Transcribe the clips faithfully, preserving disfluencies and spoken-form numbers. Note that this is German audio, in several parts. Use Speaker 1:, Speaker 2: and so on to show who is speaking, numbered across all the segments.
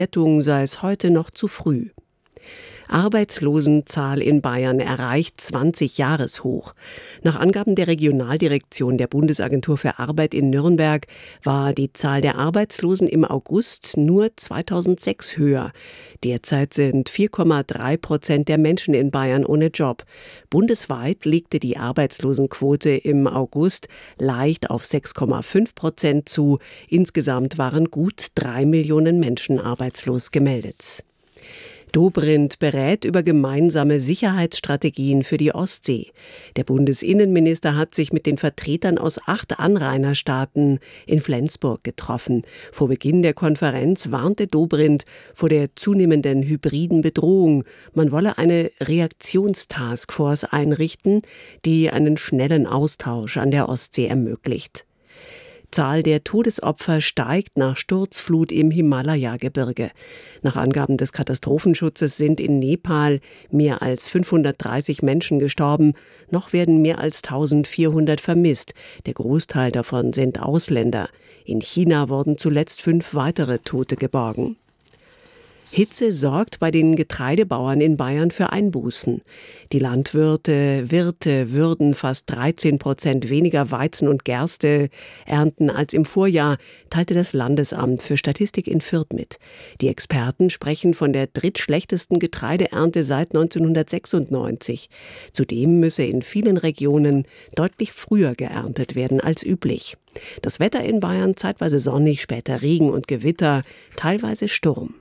Speaker 1: Rettung sei es heute noch zu früh. Arbeitslosenzahl in Bayern erreicht zwanzig-Jahreshoch. Nach Angaben der Regionaldirektion der Bundesagentur für Arbeit in Nürnberg war die Zahl der Arbeitslosen im August nur zweitausendsechs höher. Derzeit sind vier Komma drei Prozent der Menschen in Bayern ohne Job. Bundesweit legte die Arbeitslosenquote im August leicht auf sechs Komma fünf Prozent zu. Insgesamt waren gut drei Millionen Menschen arbeitslos gemeldet. Dobrindt berät über gemeinsame Sicherheitsstrategien für die Ostsee. Der Bundesinnenminister hat sich mit den Vertretern aus acht Anrainerstaaten in Flensburg getroffen. Vor Beginn der Konferenz warnte Dobrindt vor der zunehmenden hybriden Bedrohung. Man wolle eine Reaktionstaskforce einrichten, die einen schnellen Austausch an der Ostsee ermöglicht. Zahl der Todesopfer steigt nach Sturzflut im Himalaya-Gebirge. Nach Angaben des Katastrophenschutzes sind in Nepal mehr als fünfhundertdreißig Menschen gestorben. Noch werden mehr als eintausendvierhundert vermisst. Der Großteil davon sind Ausländer. In China wurden zuletzt fünf weitere Tote geborgen. Hitze sorgt bei den Getreidebauern in Bayern für Einbußen. Die Landwirte, Wirte würden fast dreizehn Prozent weniger Weizen und Gerste ernten als im Vorjahr, teilte das Landesamt für Statistik in Fürth mit. Die Experten sprechen von der drittschlechtesten Getreideernte seit neunzehnhundertsechsundneunzig. Zudem müsse in vielen Regionen deutlich früher geerntet werden als üblich. Das Wetter in Bayern zeitweise sonnig, später Regen und Gewitter, teilweise Sturm.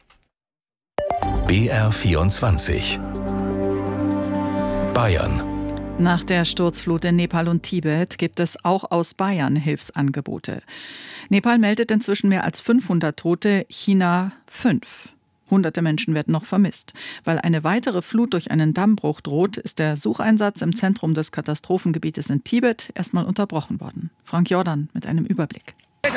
Speaker 2: B R vierundzwanzig Bayern.
Speaker 3: Nach der Sturzflut in Nepal und Tibet gibt es auch aus Bayern Hilfsangebote. Nepal meldet inzwischen mehr als fünfhundert Tote, China fünf. Hunderte Menschen werden noch vermisst. Weil eine weitere Flut durch einen Dammbruch droht, ist der Sucheinsatz im Zentrum des Katastrophengebietes in Tibet erstmal unterbrochen worden. Frank Jordan mit einem Überblick.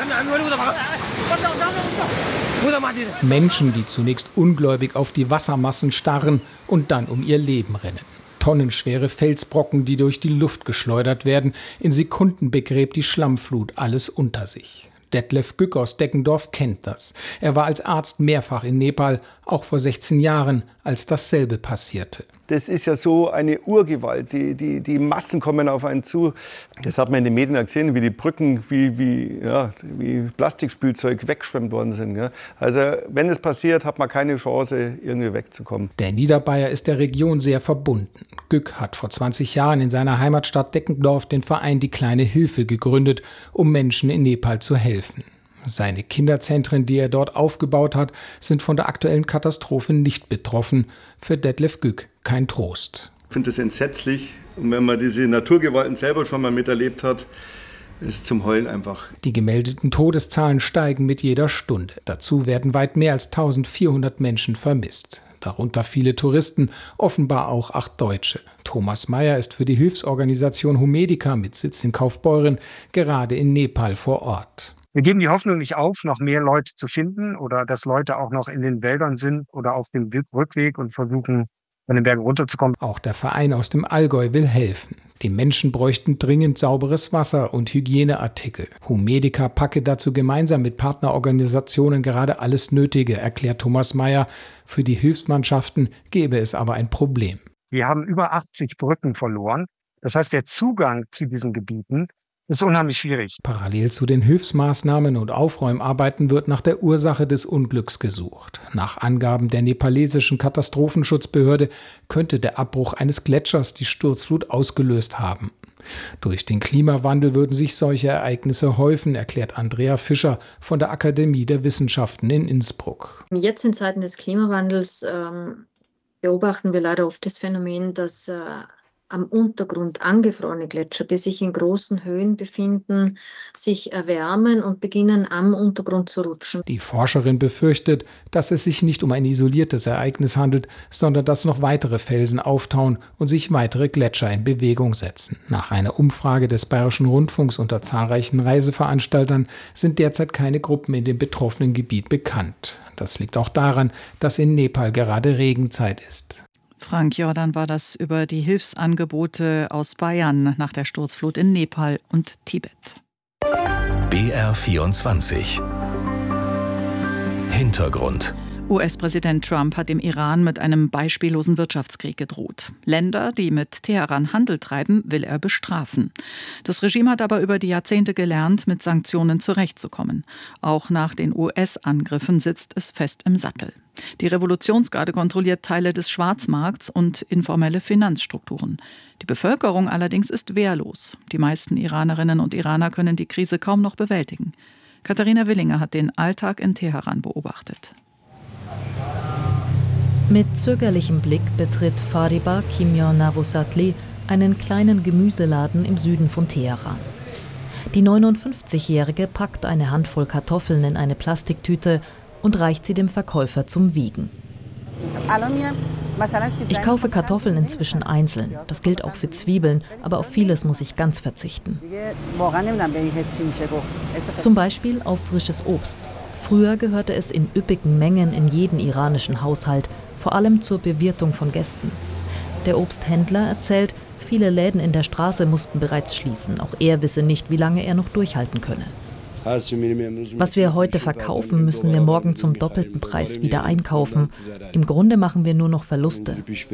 Speaker 4: Menschen, die zunächst ungläubig auf die Wassermassen starren und dann um ihr Leben rennen. Tonnenschwere Felsbrocken, die durch die Luft geschleudert werden. In Sekunden begräbt die Schlammflut alles unter sich. Detlef Gück aus Deckendorf kennt das. Er war als Arzt mehrfach in Nepal, auch vor sechzehn Jahren, als dasselbe passierte.
Speaker 5: Das ist ja so eine Urgewalt, die, die, die Massen kommen auf einen zu. Das hat man in den Medien gesehen, wie die Brücken, wie, wie, ja, wie Plastikspielzeug weggeschwemmt worden sind. Gell? Also wenn es passiert, hat man keine Chance, irgendwie wegzukommen.
Speaker 4: Der Niederbayer ist der Region sehr verbunden. Gück hat vor zwanzig Jahren in seiner Heimatstadt Deckendorf den Verein Die kleine Hilfe gegründet, um Menschen in Nepal zu helfen. Seine Kinderzentren, die er dort aufgebaut hat, sind von der aktuellen Katastrophe nicht betroffen. Für Detlef Gück kein Trost.
Speaker 5: Ich finde das entsetzlich. Und wenn man diese Naturgewalten selber schon mal miterlebt hat, ist es zum Heulen einfach.
Speaker 4: Die gemeldeten Todeszahlen steigen mit jeder Stunde. Dazu werden weit mehr als eintausendvierhundert Menschen vermisst. Darunter viele Touristen, offenbar auch acht Deutsche. Thomas Meyer ist für die Hilfsorganisation Humedica mit Sitz in Kaufbeuren gerade in Nepal vor Ort.
Speaker 6: Wir geben die Hoffnung nicht auf, noch mehr Leute zu finden oder dass Leute auch noch in den Wäldern sind oder auf dem Rückweg und versuchen, von den Bergen runterzukommen.
Speaker 4: Auch der Verein aus dem Allgäu will helfen. Die Menschen bräuchten dringend sauberes Wasser und Hygieneartikel. Humedica packe dazu gemeinsam mit Partnerorganisationen gerade alles Nötige, erklärt Thomas Meyer. Für die Hilfsmannschaften gäbe es aber ein Problem.
Speaker 6: Wir haben über achtzig Brücken verloren. Das heißt, der Zugang zu diesen Gebieten ist unheimlich schwierig.
Speaker 4: Parallel zu den Hilfsmaßnahmen und Aufräumarbeiten wird nach der Ursache des Unglücks gesucht. Nach Angaben der nepalesischen Katastrophenschutzbehörde könnte der Abbruch eines Gletschers die Sturzflut ausgelöst haben. Durch den Klimawandel würden sich solche Ereignisse häufen, erklärt Andrea Fischer von der Akademie der Wissenschaften in Innsbruck.
Speaker 7: Jetzt in Zeiten des Klimawandels ähm, beobachten wir leider oft das Phänomen, dass äh, am Untergrund angefrorene Gletscher, die sich in großen Höhen befinden, sich erwärmen und beginnen am Untergrund zu rutschen.
Speaker 4: Die Forscherin befürchtet, dass es sich nicht um ein isoliertes Ereignis handelt, sondern dass noch weitere Felsen auftauen und sich weitere Gletscher in Bewegung setzen. Nach einer Umfrage des Bayerischen Rundfunks unter zahlreichen Reiseveranstaltern sind derzeit keine Gruppen in dem betroffenen Gebiet bekannt. Das liegt auch daran, dass in Nepal gerade Regenzeit ist.
Speaker 3: Frank Jordan war das über die Hilfsangebote aus Bayern nach der Sturzflut in Nepal und Tibet.
Speaker 2: B R vierundzwanzig Hintergrund.
Speaker 3: U S-Präsident Trump hat dem Iran mit einem beispiellosen Wirtschaftskrieg gedroht. Länder, die mit Teheran Handel treiben, will er bestrafen. Das Regime hat aber über die Jahrzehnte gelernt, mit Sanktionen zurechtzukommen. Auch nach den U S-Angriffen sitzt es fest im Sattel. Die Revolutionsgarde kontrolliert Teile des Schwarzmarkts und informelle Finanzstrukturen. Die Bevölkerung allerdings ist wehrlos. Die meisten Iranerinnen und Iraner können die Krise kaum noch bewältigen. Katharina Willinger hat den Alltag in Teheran beobachtet.
Speaker 8: Mit zögerlichem Blick betritt Fariba Kimyon Navosatli einen kleinen Gemüseladen im Süden von Teheran. Die neunundfünfzigjährige packt eine Handvoll Kartoffeln in eine Plastiktüte und reicht sie dem Verkäufer zum Wiegen. Ich kaufe Kartoffeln inzwischen einzeln. Das gilt auch für Zwiebeln, aber auf vieles muss ich ganz verzichten. Zum Beispiel auf frisches Obst. Früher gehörte es in üppigen Mengen in jeden iranischen Haushalt, vor allem zur Bewirtung von Gästen. Der Obsthändler erzählt, viele Läden in der Straße mussten bereits schließen. Auch er wisse nicht, wie lange er noch durchhalten könne. Was wir heute verkaufen, müssen wir morgen zum doppelten Preis wieder einkaufen. Im Grunde machen wir nur noch Verluste.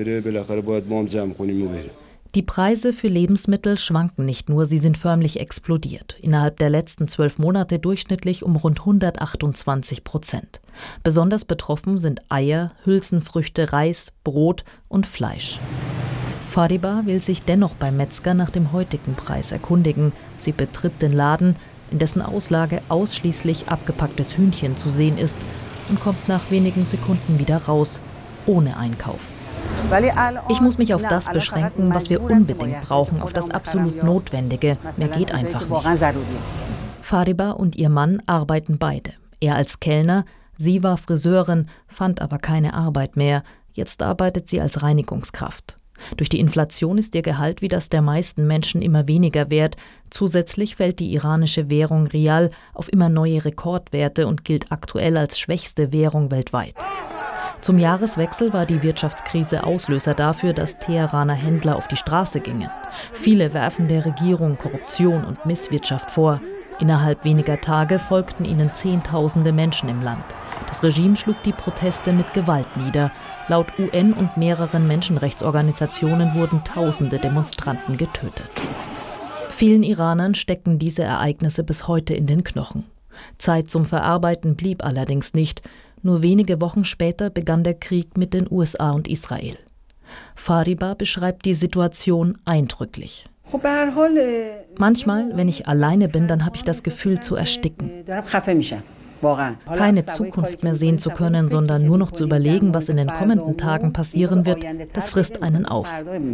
Speaker 8: Die Preise für Lebensmittel schwanken nicht nur, sie sind förmlich explodiert. Innerhalb der letzten zwölf Monate durchschnittlich um rund hundertachtundzwanzig Prozent. Besonders betroffen sind Eier, Hülsenfrüchte, Reis, Brot und Fleisch. Fariba will sich dennoch beim Metzger nach dem heutigen Preis erkundigen. Sie betritt den Laden, in dessen Auslage ausschließlich abgepacktes Hühnchen zu sehen ist, und kommt nach wenigen Sekunden wieder raus, ohne Einkauf. Ich muss mich auf das beschränken, was wir unbedingt brauchen, auf das absolut Notwendige. Mehr geht einfach nicht. Fariba und ihr Mann arbeiten beide. Er als Kellner, sie war Friseurin, fand aber keine Arbeit mehr. Jetzt arbeitet sie als Reinigungskraft. Durch die Inflation ist ihr Gehalt wie das der meisten Menschen immer weniger wert. Zusätzlich fällt die iranische Währung Rial auf immer neue Rekordwerte und gilt aktuell als schwächste Währung weltweit. Zum Jahreswechsel war die Wirtschaftskrise Auslöser dafür, dass Teheraner Händler auf die Straße gingen. Viele werfen der Regierung Korruption und Misswirtschaft vor. Innerhalb weniger Tage folgten ihnen Zehntausende Menschen im Land. Das Regime schlug die Proteste mit Gewalt nieder. Laut U N und mehreren Menschenrechtsorganisationen wurden tausende Demonstranten getötet. Vielen Iranern stecken diese Ereignisse bis heute in den Knochen. Zeit zum Verarbeiten blieb allerdings nicht. Nur wenige Wochen später begann der Krieg mit den U S A und Israel. Fariba beschreibt die Situation eindrücklich. Manchmal, wenn ich alleine bin, dann habe ich das Gefühl zu ersticken. Keine Zukunft mehr sehen zu können, sondern nur noch zu überlegen, was in den kommenden Tagen passieren wird, das frisst einen auf.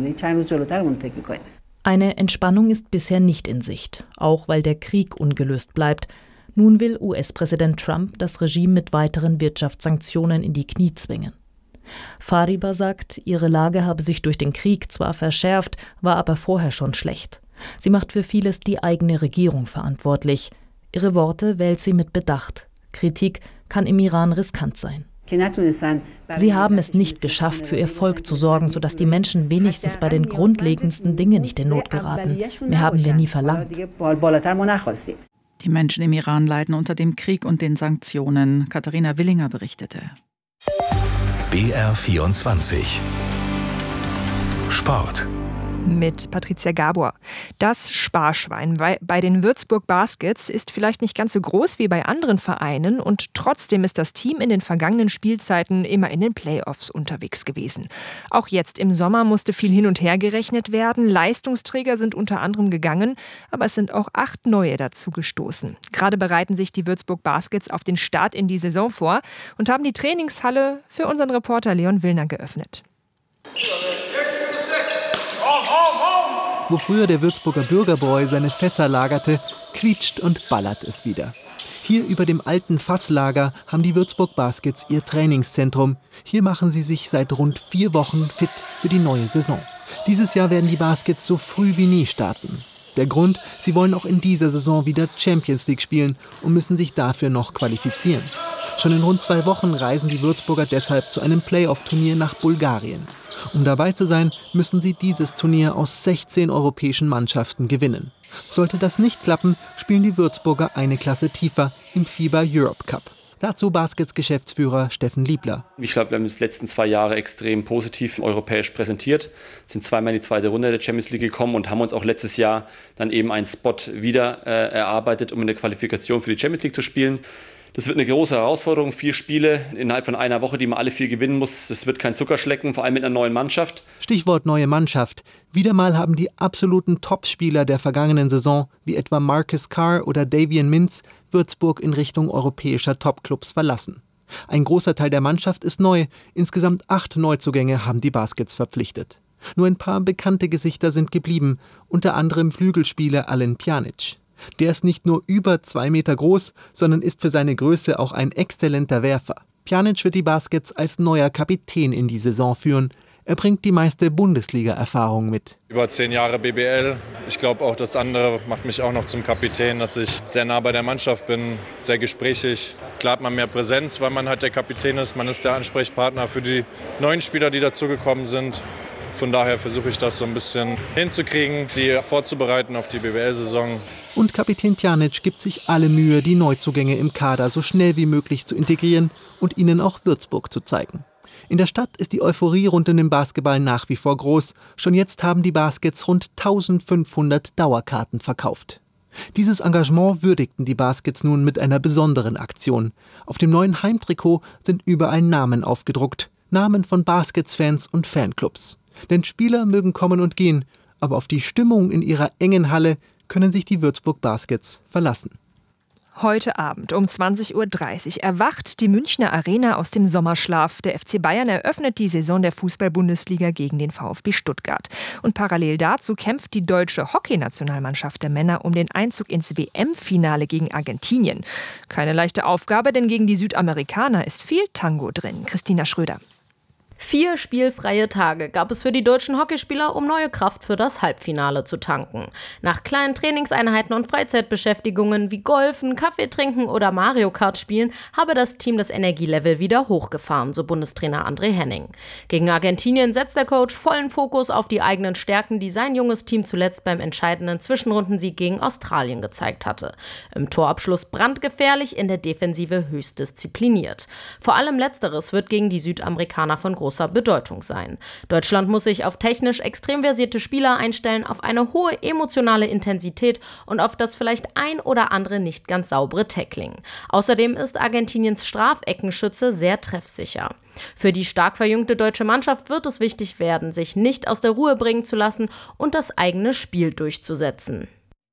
Speaker 8: Eine Entspannung ist bisher nicht in Sicht, auch weil der Krieg ungelöst bleibt. Nun will U S-Präsident Trump das Regime mit weiteren Wirtschaftssanktionen in die Knie zwingen. Fariba sagt, ihre Lage habe sich durch den Krieg zwar verschärft, war aber vorher schon schlecht. Sie macht für vieles die eigene Regierung verantwortlich. Ihre Worte wählt sie mit Bedacht. Kritik kann im Iran riskant sein. Sie haben es nicht geschafft, für ihr Volk zu sorgen, sodass die Menschen wenigstens bei den grundlegendsten Dingen nicht in Not geraten. Mehr haben wir nie verlangt.
Speaker 3: Die Menschen im Iran leiden unter dem Krieg und den Sanktionen. Katharina Willinger berichtete.
Speaker 2: B R vierundzwanzig Sport.
Speaker 9: Mit Patricia Gabor. Das Sparschwein bei den Würzburg Baskets ist vielleicht nicht ganz so groß wie bei anderen Vereinen und trotzdem ist das Team in den vergangenen Spielzeiten immer in den Playoffs unterwegs gewesen. Auch jetzt im Sommer musste viel hin und her gerechnet werden. Leistungsträger sind unter anderem gegangen, aber es sind auch acht neue dazugestoßen. Gerade bereiten sich die Würzburg Baskets auf den Start in die Saison vor und haben die Trainingshalle für unseren Reporter Leon Willner geöffnet.
Speaker 10: Wo früher der Würzburger Bürgerbräu seine Fässer lagerte, quietscht und ballert es wieder. Hier über dem alten Fasslager haben die Würzburg Baskets ihr Trainingszentrum. Hier machen sie sich seit rund vier Wochen fit für die neue Saison. Dieses Jahr werden die Baskets so früh wie nie starten. Der Grund, sie wollen auch in dieser Saison wieder Champions League spielen und müssen sich dafür noch qualifizieren. Schon in rund zwei Wochen reisen die Würzburger deshalb zu einem Playoff-Turnier nach Bulgarien. Um dabei zu sein, müssen sie dieses Turnier aus sechzehn europäischen Mannschaften gewinnen. Sollte das nicht klappen, spielen die Würzburger eine Klasse tiefer im FIBA Europe Cup. Dazu Baskets Geschäftsführer Steffen Liebler.
Speaker 11: Ich glaube, wir haben uns die letzten zwei Jahre extrem positiv europäisch präsentiert, sind zweimal in die zweite Runde der Champions League gekommen und haben uns auch letztes Jahr dann eben einen Spot wieder äh, erarbeitet, um in der Qualifikation für die Champions League zu spielen. Das wird eine große Herausforderung, vier Spiele innerhalb von einer Woche, die man alle vier gewinnen muss. Das wird kein Zuckerschlecken, vor allem mit einer neuen Mannschaft.
Speaker 10: Stichwort neue Mannschaft. Wieder mal haben die absoluten Topspieler der vergangenen Saison, wie etwa Marcus Carr oder Davian Mintz, Würzburg in Richtung europäischer Topclubs verlassen. Ein großer Teil der Mannschaft ist neu. Insgesamt acht Neuzugänge haben die Baskets verpflichtet. Nur ein paar bekannte Gesichter sind geblieben, unter anderem Flügelspieler Alen Pjanic. Der ist nicht nur über zwei Meter groß, sondern ist für seine Größe auch ein exzellenter Werfer. Pjanic wird die Baskets als neuer Kapitän in die Saison führen. Er bringt die meiste Bundesliga-Erfahrung mit.
Speaker 12: Über zehn Jahre B B L. Ich glaube auch das andere macht mich auch noch zum Kapitän, dass ich sehr nah bei der Mannschaft bin, sehr gesprächig. Klar hat man mehr Präsenz, weil man halt der Kapitän ist. Man ist der Ansprechpartner für die neuen Spieler, die dazugekommen sind. Von daher versuche ich das so ein bisschen hinzukriegen, die vorzubereiten auf die B B L-Saison.
Speaker 10: Und Kapitän Pjanic gibt sich alle Mühe, die Neuzugänge im Kader so schnell wie möglich zu integrieren und ihnen auch Würzburg zu zeigen. In der Stadt ist die Euphorie rund um den Basketball nach wie vor groß. Schon jetzt haben die Baskets rund eintausendfünfhundert Dauerkarten verkauft. Dieses Engagement würdigten die Baskets nun mit einer besonderen Aktion. Auf dem neuen Heimtrikot sind überall Namen aufgedruckt. Namen von Baskets-Fans und Fanclubs. Denn Spieler mögen kommen und gehen, aber auf die Stimmung in ihrer engen Halle können sich die Würzburg Baskets verlassen.
Speaker 9: Heute Abend um zwanzig Uhr dreißig erwacht die Münchner Arena aus dem Sommerschlaf. Der F C Bayern eröffnet die Saison der Fußball-Bundesliga gegen den VfB Stuttgart. Und parallel dazu kämpft die deutsche Hockeynationalmannschaft der Männer um den Einzug ins W M-Finale gegen Argentinien. Keine leichte Aufgabe, denn gegen die Südamerikaner ist viel Tango drin. Christina Schröder.
Speaker 13: Vier spielfreie Tage gab es für die deutschen Hockeyspieler, um neue Kraft für das Halbfinale zu tanken. Nach kleinen Trainingseinheiten und Freizeitbeschäftigungen wie Golfen, Kaffee trinken oder Mario Kart spielen, habe das Team das Energielevel wieder hochgefahren, so Bundestrainer André Henning. Gegen Argentinien setzt der Coach vollen Fokus auf die eigenen Stärken, die sein junges Team zuletzt beim entscheidenden Zwischenrundensieg gegen Australien gezeigt hatte. Im Torabschluss brandgefährlich, in der Defensive höchst diszipliniert. Vor allem Letzteres wird gegen die Südamerikaner von großer Bedeutung sein. Deutschland muss sich auf technisch extrem versierte Spieler einstellen, auf eine hohe emotionale Intensität und auf das vielleicht ein oder andere nicht ganz saubere Tackling. Außerdem ist Argentiniens Strafeckenschütze sehr treffsicher. Für die stark verjüngte deutsche Mannschaft wird es wichtig werden, sich nicht aus der Ruhe bringen zu lassen und das eigene Spiel durchzusetzen.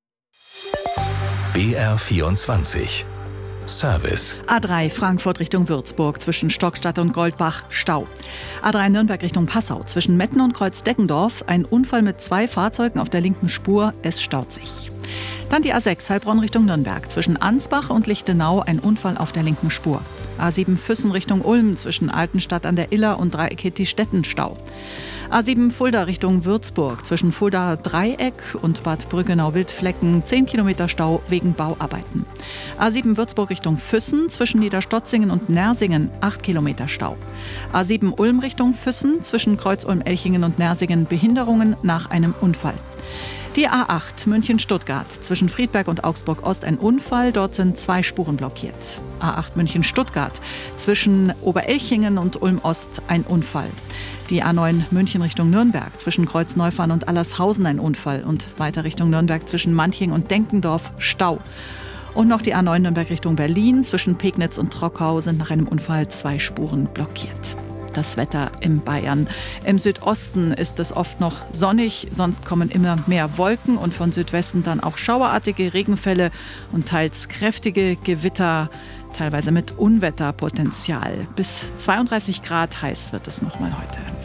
Speaker 2: B R vierundzwanzig Service.
Speaker 3: A drei Frankfurt Richtung Würzburg zwischen Stockstadt und Goldbach Stau. A drei Nürnberg Richtung Passau zwischen Metten und Kreuzdeckendorf ein Unfall mit zwei Fahrzeugen auf der linken Spur, es staut sich. Dann die A sechs Heilbronn Richtung Nürnberg zwischen Ansbach und Lichtenau ein Unfall auf der linken Spur. A sieben Füssen Richtung Ulm zwischen Altenstadt an der Iller und Dreieck-Stetten Stau. A sieben Fulda Richtung Würzburg zwischen Fulda Dreieck und Bad Brüggenau-Wildflecken zehn Kilometer Stau wegen Bauarbeiten. A sieben Würzburg Richtung Füssen zwischen Niederstotzingen und Nersingen acht Kilometer Stau. A sieben Ulm Richtung Füssen zwischen Kreuz-Ulm-Elchingen und Nersingen Behinderungen nach einem Unfall. Die A acht München-Stuttgart zwischen Friedberg und Augsburg-Ost ein Unfall, dort sind zwei Spuren blockiert. A acht München-Stuttgart zwischen Oberelchingen und Ulm-Ost ein Unfall. Die A neun München Richtung Nürnberg zwischen Kreuzneufahren und Allershausen ein Unfall und weiter Richtung Nürnberg zwischen Manching und Denkendorf Stau. Und noch die A neun Nürnberg Richtung Berlin zwischen Pegnitz und Trockau sind nach einem Unfall zwei Spuren blockiert. Das Wetter in Bayern. Im Südosten ist es oft noch sonnig, sonst kommen immer mehr Wolken und von Südwesten dann auch schauerartige Regenfälle und teils kräftige Gewitter, teilweise mit Unwetterpotenzial. Bis zweiunddreißig Grad heiß wird es nochmal heute.